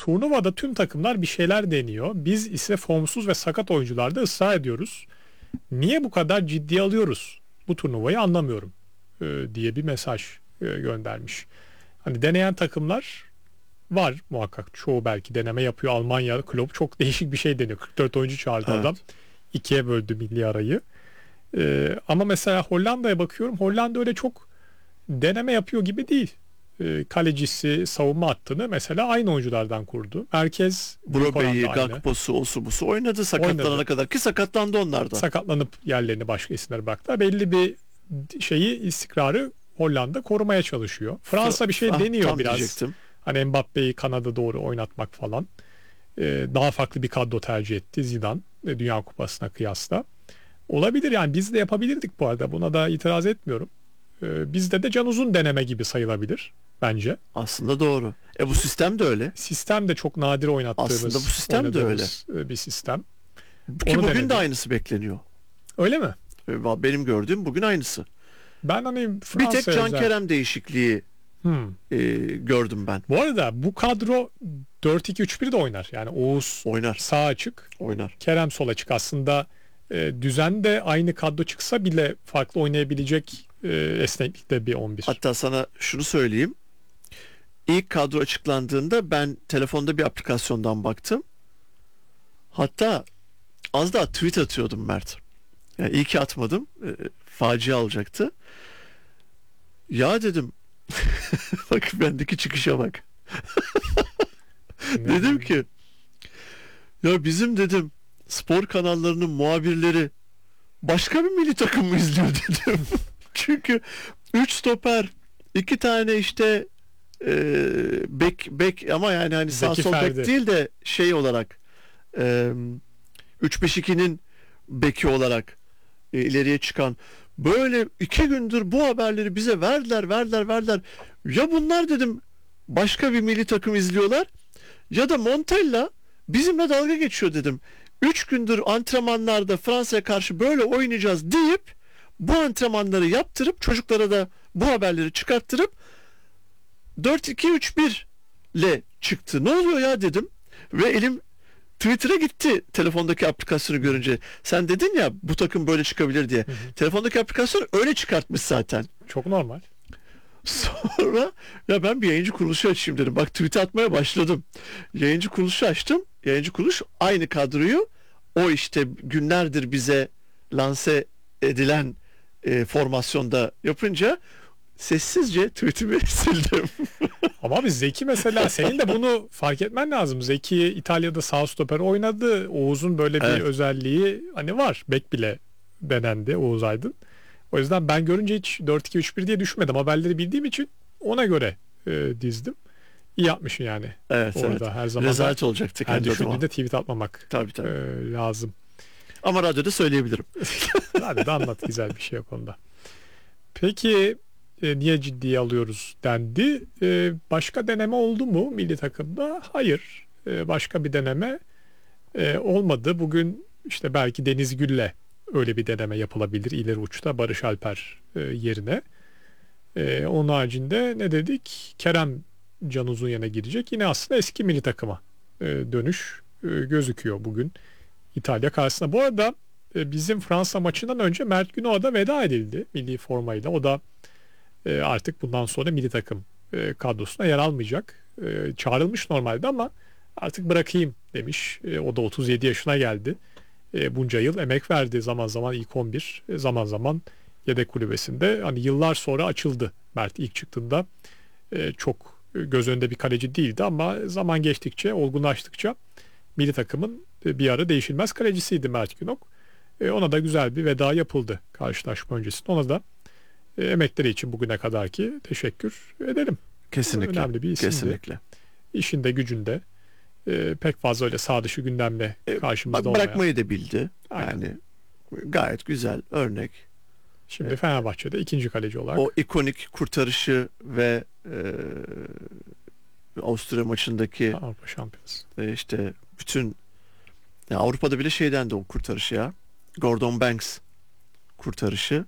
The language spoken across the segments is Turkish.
turnuvada tüm takımlar bir şeyler deniyor. Biz ise formsuz ve sakat oyuncularda ısrar ediyoruz. Niye bu kadar ciddiye alıyoruz bu turnuvayı anlamıyorum diye bir mesaj göndermiş. Hani deneyen takımlar var muhakkak. Çoğu belki deneme yapıyor. Almanya Klopp çok değişik bir şey deniyor. 44 oyuncu çağırdı Evet. adam. İkiye böldü milli arayı. Ama mesela Hollanda'ya bakıyorum. Hollanda öyle çok deneme yapıyor gibi değil. Kalecisi, savunma hattını mesela aynı oyunculardan kurdu. Merkez büyük Brobe'yi, oranda aynı. Gakpo'su, osu busu oynadı sakatlanana Oynadı. kadar, ki sakatlandı onlar da. Sakatlanıp yerlerini başka isimlere bıraktı. Belli bir istikrarı Hollanda korumaya çalışıyor. Fransa bir şey deniyor tam biraz. diyecektim. Hani Mbappe'yi kanada doğru oynatmak falan. Daha farklı bir kadro tercih etti Zidane Dünya Kupası'na kıyasla. Olabilir yani, biz de yapabilirdik bu arada. Buna da itiraz etmiyorum. Bizde de can uzun deneme gibi sayılabilir bence. Aslında doğru. Bu sistem de öyle. Sistem de çok nadir oynattığımız, Aslında bu sistem de oynadığımız, bir sistem. Ki Onu bugün denedim. de aynısı bekleniyor. Öyle mi? Benim gördüğüm bugün aynısı. Ben hani Bir Fransa tek Can özel- Kerem değişikliği Hmm. gördüm ben. Bu arada bu kadro 4-2-3-1 de oynar. Yani Oğuz Oynar. sağ açık, Oynar. Kerem sol açık. Aslında düzen de aynı kadro çıksa bile farklı oynayabilecek esneklikte bir 11. Hatta sana şunu söyleyeyim. İlk kadro açıklandığında ben telefonda bir aplikasyondan baktım. Hatta az daha tweet atıyordum Mert. Yani iyi ki atmadım. Facia olacaktı. Ya dedim. Bak bendeki çıkışa bak. Dedim ki ya bizim dedim spor kanallarının muhabirleri başka bir milli takım mı izliyor dedim. Çünkü 3 stoper, 2 tane işte bek ama yani hani sağ Zeki sol Ferdi. bek değil de şey olarak 3-5-2'nin beki olarak ileriye çıkan, böyle 2 gündür bu haberleri bize verdiler. Ya bunlar dedim başka bir milli takım izliyorlar ya da Montella bizimle dalga geçiyor dedim. 3 gündür antrenmanlarda Fransa'ya karşı böyle oynayacağız deyip bu antrenmanları yaptırıp çocuklara da bu haberleri çıkarttırıp 4-2-3-1 ile çıktı. Ne oluyor ya dedim ve elim Twitter'a gitti telefondaki aplikasyonu görünce. Sen dedin ya bu takım böyle çıkabilir diye. Telefondaki aplikasyon öyle çıkartmış zaten. Çok normal. Sonra ya ben bir yayıncı kuruluşu açayım dedim. Bak tweet atmaya başladım. Yayıncı kuruluşu açtım. Yayıncı kuruluş aynı kadroyu o işte günlerdir bize lanse edilen formasyonda yapınca sessizce tweetimi sildim. Ama abi Zeki mesela, senin de bunu fark etmen lazım. Zeki İtalya'da sağ stoper oynadı. Oğuz'un böyle bir Evet. özelliği hani var. Bek bile denendi Oğuz Aydın. O yüzden ben görünce hiç 4-2-3-1 diye düşünmedim. Haberleri bildiğim için ona göre dizdim. İyi yapmışsın yani. Evet, Orada evet. her zaman Rezalet olacaktı her kendi adıma. düşündüğünde tweet atmamak Tabii. lazım. Ama radyoda söyleyebilirim. Hadi de anlat, güzel bir şey o konuda. Peki niye ciddiye alıyoruz dendi. Başka deneme oldu mu milli takımda? Hayır. Başka bir deneme olmadı. Bugün işte belki Deniz Gül'le öyle bir deneme yapılabilir ileri uçta, Barış Alper yerine. Onun haricinde ne dedik? Kerem Can Uzun yerine girecek. Yine aslında eski milli takıma dönüş gözüküyor bugün İtalya karşısında. Bu arada bizim Fransa maçından önce Mert Günok'a da veda edildi milli formayla. O da artık bundan sonra milli takım kadrosuna yer almayacak. Çağrılmış normalde ama artık bırakayım demiş. O da 37 yaşına geldi. Bunca yıl emek verdi. Zaman zaman ilk 11, zaman zaman yedek kulübesinde. Hani yıllar sonra açıldı Mert ilk çıktığında. Çok göz önünde bir kaleci değildi ama zaman geçtikçe, olgunlaştıkça milli takımın bir ara değişilmez kalecisiydi Mert Günok. Ona da güzel bir veda yapıldı karşılaşma öncesinde. Ona da emekleri için bugüne kadarki teşekkür edelim. Kesinlikle. Önemli bir isimdi. Kesinlikle. İşinde gücünde pek fazla öyle sağ dışı gündemle karşımızda olmayan. Bırakmayı da bildi. Aynen. Yani gayet güzel örnek. Şimdi Fenerbahçe'de ikinci kaleci olarak. O ikonik kurtarışı ve Avusturya maçındaki Avrupa Şampiyonası. işte bütün Avrupa'da bile şeyden de o kurtarışı ya. Gordon Banks kurtarışı.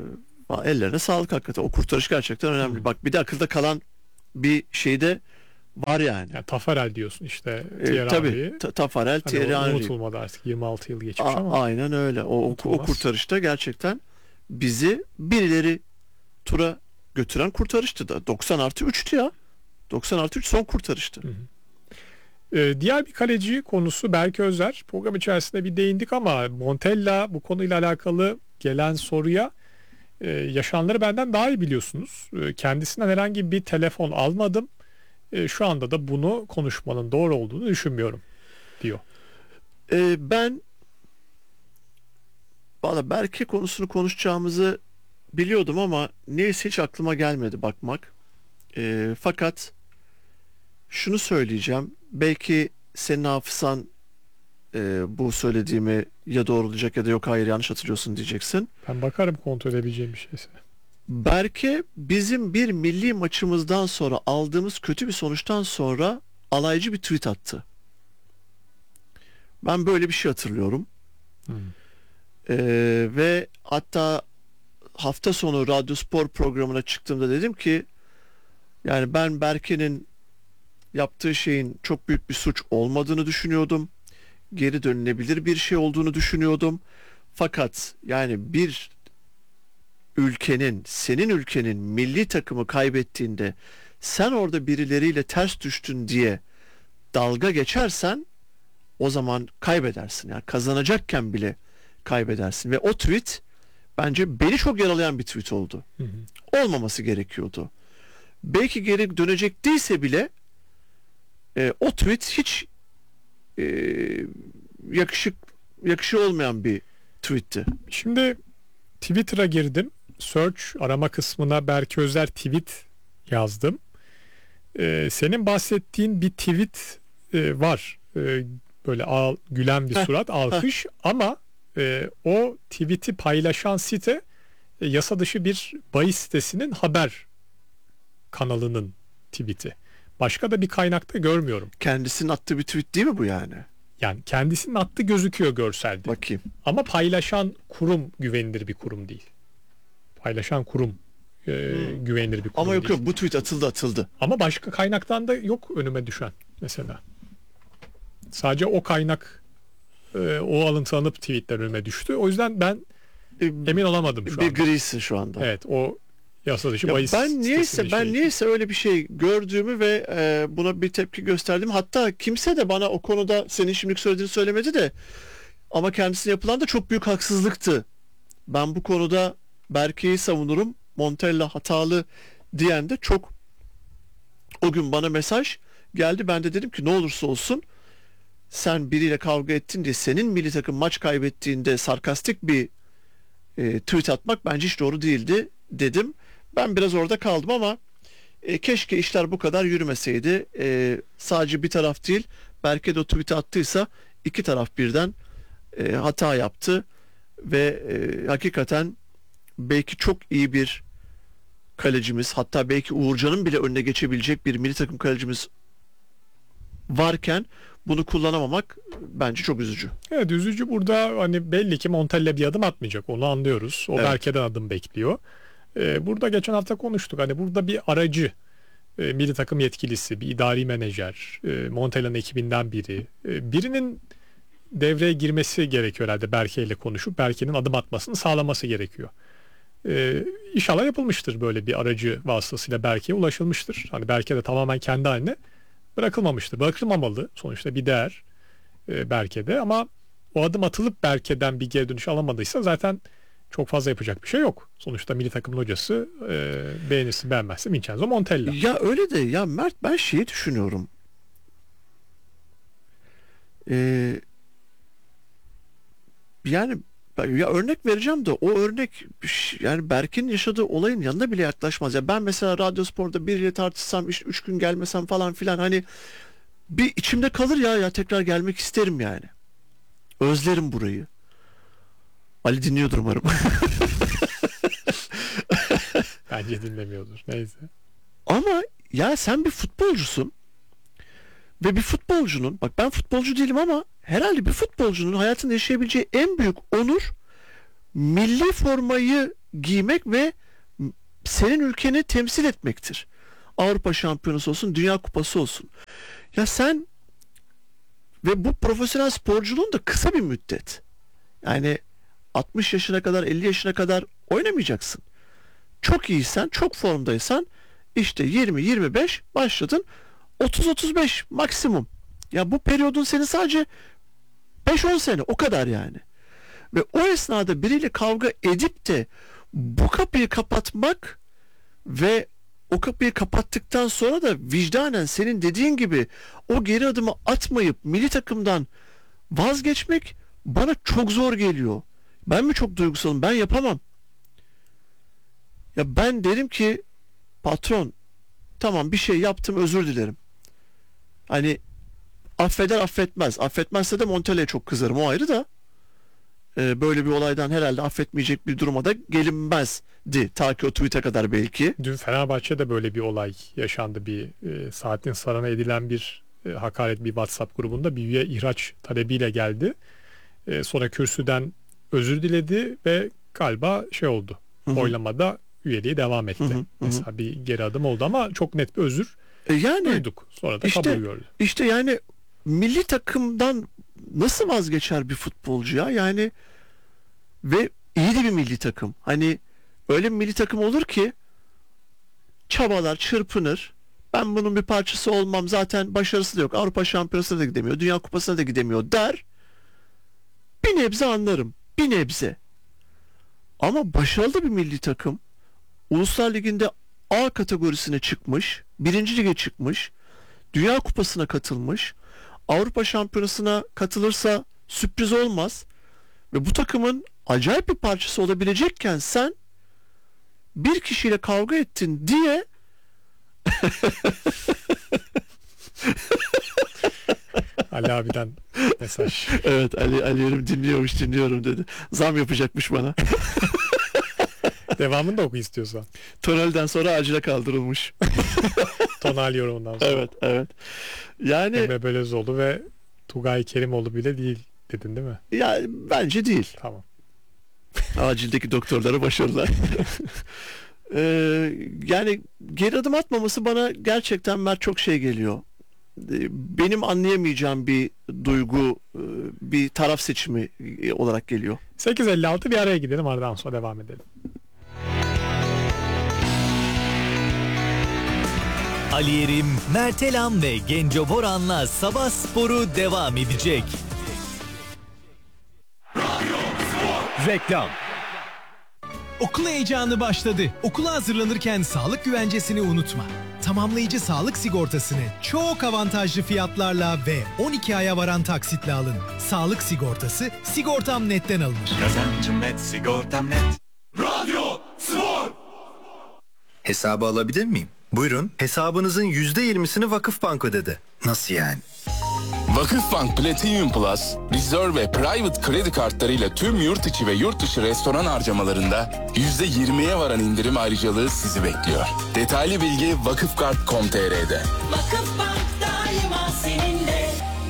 Ellerine sağlık hakikaten. O kurtarış gerçekten önemli. Bak bir de akılda kalan bir şeyde Var yani. Yani Tafarel diyorsun işte, Thierry Tabii Henry'i. Tafarel, Hani Thierry o Henry. unutulmadı artık, 26 yıl geçmiş ama Aynen öyle. O unutulmaz. kurtarışta gerçekten bizi birileri tura götüren kurtarıştı da. 90+3'tü ya. 90+3 son kurtarıştı. Hı hı. Diğer bir kaleci konusu Berke Özer. Program içerisinde bir değindik ama Montella bu konuyla alakalı gelen soruya yaşananları benden daha iyi biliyorsunuz. Kendisinden herhangi bir telefon almadım. Şu anda da bunu konuşmanın doğru olduğunu düşünmüyorum diyor. Ben valla Berke konusunu konuşacağımızı biliyordum ama neyse hiç aklıma gelmedi bakmak. Fakat şunu söyleyeceğim. Belki senin hafızan bu söylediğimi ya doğrulayacak ya da yok hayır yanlış hatırlıyorsun diyeceksin. Ben bakarım kontrol edebileceğim bir şeyse. Berke bizim bir milli maçımızdan sonra aldığımız kötü bir sonuçtan sonra alaycı bir tweet attı. Ben böyle bir şey hatırlıyorum. Hmm. Ve hatta hafta sonu Radyo Spor programına çıktığımda dedim ki yani ben Berke'nin yaptığı şeyin çok büyük bir suç olmadığını düşünüyordum. Geri dönülebilir bir şey olduğunu düşünüyordum. Fakat yani bir ülkenin, senin ülkenin milli takımı kaybettiğinde sen orada birileriyle ters düştün diye dalga geçersen o zaman kaybedersin. Yani kazanacakken bile kaybedersin. Ve o tweet bence beni çok yaralayan bir tweet oldu. Hı hı. Olmaması gerekiyordu. Belki geri dönecek değilse bile o tweet hiç yakışı olmayan bir tweetti. Şimdi Twitter'a girdim. Search arama kısmına Berke Özer tweet yazdım. Senin bahsettiğin bir tweet var. Böyle gülen bir surat, alkış ama o tweet'i paylaşan site yasa dışı bir bahis sitesinin haber kanalının tweet'i. Başka da bir kaynakta görmüyorum. Kendisinin attığı bir tweet değil mi bu yani? Yani kendisinin attığı gözüküyor görselde. Bakayım. Ama paylaşan kurum güvenilir bir kurum değil. Paylaşan kurum güvenilir bir kurum Ama yok değil. yok bu tweet atıldı. Ama başka kaynaktan da yok önüme düşen mesela. Sadece o kaynak o alıntılanıp tweetler önüme düştü. O yüzden ben emin olamadım şu Bir anda. grisin şu anda. Evet, o yasa dışı Ya bahis ben sitesinin niyeyse öyle bir şey gördüğümü ve buna bir tepki gösterdim. Hatta kimse de bana o konuda senin şimdilik söylediğini söylemedi de ama kendisine yapılan da çok büyük haksızlıktı. Ben bu konuda Berke'yi savunurum. Montella hatalı diyen de çok. O gün bana mesaj geldi. Ben de dedim ki ne olursa olsun sen biriyle kavga ettin diye senin milli takım maç kaybettiğinde sarkastik bir tweet atmak bence hiç doğru değildi dedim. Ben biraz orada kaldım ama keşke işler bu kadar yürümeseydi. Sadece bir taraf değil, Berke de o tweet'i attıysa iki taraf birden hata yaptı ve hakikaten belki çok iyi bir kalecimiz, hatta belki Uğurcan'ın bile önüne geçebilecek bir milli takım kalecimiz varken bunu kullanamamak bence çok üzücü. Evet, üzücü burada, hani belli ki Montella bir adım atmayacak, onu anlıyoruz. O Evet. Berke'den adım bekliyor. Burada geçen hafta konuştuk, hani burada bir aracı, milli takım yetkilisi, bir idari menajer, Montella'nın ekibinden biri, birinin devreye girmesi gerekiyor herhalde, Berke ile konuşup Berke'nin adım atmasını sağlaması gerekiyor. İnşallah yapılmıştır, böyle bir aracı vasıtasıyla Berke'ye ulaşılmıştır. Hani Berke de tamamen kendi haline bırakılmamıştır. Bırakılmamalı, sonuçta bir değer Berke'de, ama o adım atılıp Berke'den bir geri dönüş alamadıysa zaten çok fazla yapacak bir şey yok. Sonuçta milli takımın hocası, beğenirsin beğenmezsin Vincenzo Montella. Ya öyle de ya Mert, ben şeyi düşünüyorum. Yani ya örnek vereceğim de o örnek yani Berke'nin yaşadığı olayın yanına bile yaklaşmaz. Ya ben mesela Radyospor'da biriyle tartışsam, işte 3 gün gelmesem falan filan, hani bir içimde kalır ya tekrar gelmek isterim yani. Özlerim burayı. Ali dinliyordur umarım. Bence dinlemiyordur. Neyse. Ama ya sen bir futbolcusun ve bir futbolcunun, bak ben futbolcu değilim ama herhalde bir futbolcunun hayatında yaşayabileceği en büyük onur milli formayı giymek ve senin ülkeni temsil etmektir. Avrupa Şampiyonası olsun, Dünya Kupası olsun. Ya sen ve bu profesyonel sporculuğun da kısa bir müddet. Yani 60 yaşına kadar, 50 yaşına kadar oynamayacaksın. Çok iyiysen, çok formdaysan işte 20-25 başladın. 30-35 maksimum. Ya bu periyodun senin sadece 5-10 sene, o kadar yani. Ve o esnada biriyle kavga edip de bu kapıyı kapatmak ve o kapıyı kapattıktan sonra da vicdanen senin dediğin gibi o geri adımı atmayıp milli takımdan vazgeçmek bana çok zor geliyor. Ben mi çok duygusalım? Ben yapamam. Ya ben derim ki patron, tamam bir şey yaptım, özür dilerim. Hani affeder affetmez. Affetmezse de Montella'ya çok kızarım, o ayrı da. Böyle bir olaydan herhalde affetmeyecek bir duruma da gelinmezdi. Ta ki o tweet'e kadar belki. Dün Fenerbahçe'de böyle bir olay yaşandı. Bir saatin sarana edilen bir hakaret bir WhatsApp grubunda bir üye ihraç talebiyle geldi. Sonra kürsüden özür diledi ve galiba şey oldu. Hı-hı. Oylamada üyeliği devam etti. Hı-hı. Mesela bir geri adım oldu ama çok net bir özür Yani duyduk. Sonra da işte, kabul gördü. İşte yani milli takımdan nasıl vazgeçer bir futbolcu ya? Yani ve iyi de bir milli takım. Hani öyle bir milli takım olur ki çabalar, çırpınır. Ben bunun bir parçası olmam, zaten başarısı da yok. Avrupa Şampiyonası'na da gidemiyor, Dünya Kupası'na da gidemiyor der. Bir nebze anlarım. Bir nebze. Ama başarılı bir milli takım Uluslar Ligi'nde A kategorisine çıkmış, 1. Lige çıkmış, Dünya Kupası'na katılmış, Avrupa Şampiyonası'na katılırsa sürpriz olmaz ve bu takımın acayip bir parçası olabilecekken sen bir kişiyle kavga ettin diye Ali abiden mesaj. evet, Ali Yerim dinliyorum dedi. Zam yapacakmış bana. Devamını da oku istiyorsan. Tonel'den sonra acile kaldırılmış. Tonal yorumundan sonra. Evet. Yani Emre Belözoğlu ve Tugay Kerimoğlu bile değil dedin değil mi? ya bence değil. Tamam. Acildeki doktorlara başarılar. Yani geri adım atmaması bana gerçekten Mert çok şey geliyor. Benim anlayamayacağım bir duygu, bir taraf seçimi olarak geliyor. 8.56 bir araya gidelim, ardından sonra devam edelim. Ali Yerim, Mert Elam ve Genco Boran'la Sabah Sporu devam edecek. Reklam. Okul heyecanı başladı. Okula hazırlanırken sağlık güvencesini unutma. Tamamlayıcı sağlık sigortasını çok avantajlı fiyatlarla ve 12 aya varan taksitle alın. Sağlık sigortası Sigortam Net'ten alınır. Kazancım net, sigortam net. Radyo Spor. Hesabı alabilir miyim? Buyurun. Hesabınızın %20'sini Vakıfbank ödedi. Nasıl yani? Vakıfbank Platinum Plus, Reserve ve Private kredi kartlarıyla tüm yurt içi ve yurt dışı restoran harcamalarında %20'ye varan indirim ayrıcalığı sizi bekliyor. Detaylı bilgi vakıfkart.com.tr'de. Vakıfbank daima seninle.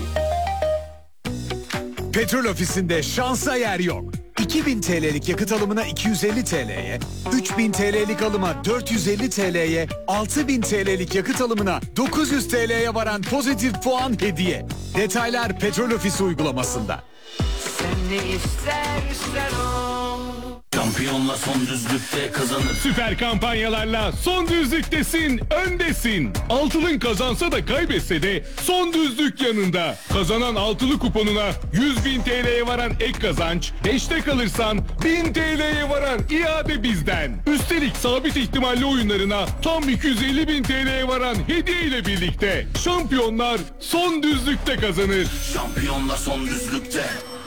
Petrol ofisinde şansa yer yok. 2000 TL'lik yakıt alımına 250 TL'ye, 3000 TL'lik alıma 450 TL'ye, 6000 TL'lik yakıt alımına 900 TL'ye varan pozitif puan hediye. Detaylar Petrol Ofisi uygulamasında. Sen ne istersen o. Şampiyonla son düzlükte kazanır. Süper kampanyalarla son düzlüktesin, öndesin. Altılın kazansa da kaybetse de son düzlük yanında. Kazanan altılı kuponuna 100.000 TL'ye varan ek kazanç, 5'te kalırsan 1000 TL'ye varan iade bizden. Üstelik sabit ihtimalli oyunlarına tam 250.000 TL'ye varan hediye ile birlikte şampiyonlar son düzlükte kazanır. Şampiyonla son düzlükte.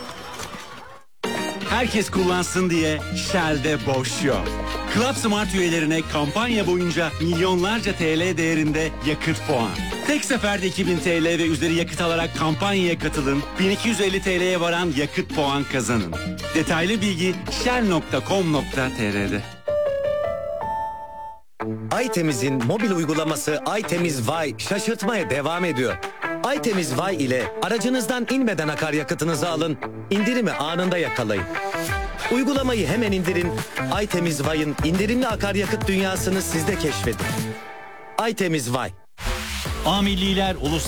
Herkes kullansın diye Shell'de boş yok. Club Smart üyelerine kampanya boyunca milyonlarca TL değerinde yakıt puan. Tek seferde 2000 TL ve üzeri yakıt alarak kampanyaya katılın. 1250 TL'ye varan yakıt puan kazanın. Detaylı bilgi shell.com.tr'de. Aytemiz'in mobil uygulaması Aytemiz Vay şaşırtmaya devam ediyor. Aytemiz Vay ile aracınızdan inmeden akaryakıtınızı alın, indirimi anında yakalayın. Uygulamayı hemen indirin, Aytemiz Vay'ın indirimli akaryakıt dünyasını siz de keşfedin. Aytemiz Vay. A Milliler